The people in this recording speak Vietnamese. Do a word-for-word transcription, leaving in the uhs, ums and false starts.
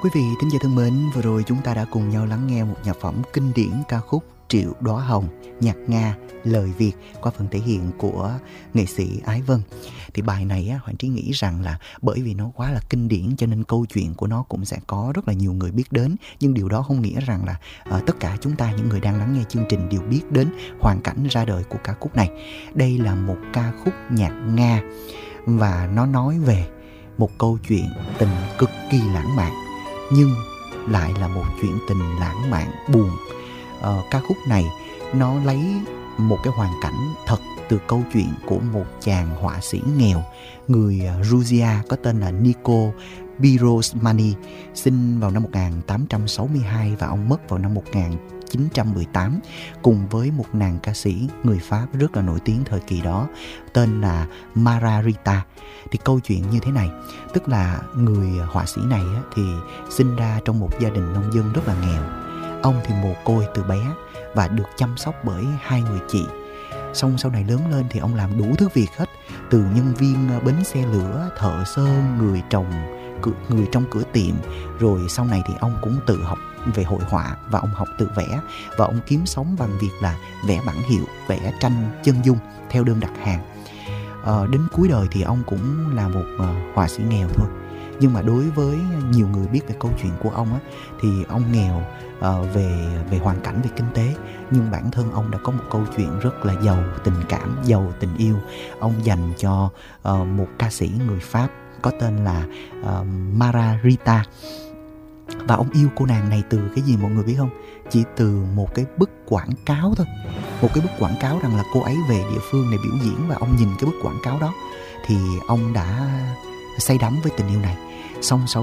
Quý vị thính giả thân mến, vừa rồi chúng ta đã cùng nhau lắng nghe một nhạc phẩm kinh điển ca khúc Triệu Đóa Hồng, nhạc Nga, lời Việt qua phần thể hiện của nghệ sĩ Ái Vân. Thì bài này á, Hoàng Trí nghĩ rằng là bởi vì nó quá là kinh điển cho nên câu chuyện của nó cũng sẽ có rất là nhiều người biết đến. Nhưng điều đó không nghĩa rằng là uh, tất cả chúng ta, những người đang lắng nghe chương trình đều biết đến hoàn cảnh ra đời của ca khúc này. Đây là một ca khúc nhạc Nga và nó nói về một câu chuyện tình cực kỳ lãng mạn, nhưng lại là một chuyện tình lãng mạn buồn. Ờ, ca khúc này nó lấy một cái hoàn cảnh thật từ câu chuyện của một chàng họa sĩ nghèo người Georgia có tên là Nico Pirosmani, sinh vào năm một nghìn tám trăm sáu mươi hai và ông mất vào năm một nghìn chín trăm mười tám, cùng với một nàng ca sĩ người Pháp rất là nổi tiếng thời kỳ đó tên là Margarita. Thì câu chuyện như thế này, tức là người họa sĩ này á, thì sinh ra trong một gia đình nông dân rất là nghèo. Ông thì mồ côi từ bé và được chăm sóc bởi hai người chị. Xong sau này lớn lên thì ông làm đủ thứ việc hết, từ nhân viên bến xe lửa, thợ sơn, người trồng, người trong cửa tiệm. Rồi sau này thì ông cũng tự học về hội họa và ông học tự vẽ, và ông kiếm sống bằng việc là vẽ bản hiệu, vẽ tranh chân dung theo đơn đặt hàng. À, đến cuối đời thì ông cũng là một uh, họa sĩ nghèo thôi. Nhưng mà đối với nhiều người biết về câu chuyện của ông á, thì ông nghèo uh, về về hoàn cảnh, về kinh tế, nhưng bản thân ông đã có một câu chuyện rất là giàu tình cảm, giàu tình yêu. Ông dành cho uh, một ca sĩ người Pháp có tên là uh, Margarita. Và ông yêu cô nàng này từ cái gì mọi người biết không? Chỉ từ một cái bức quảng cáo thôi. Một cái bức quảng cáo rằng là cô ấy về địa phương này biểu diễn, và ông nhìn cái bức quảng cáo đó thì ông đã say đắm với tình yêu này. Xong sau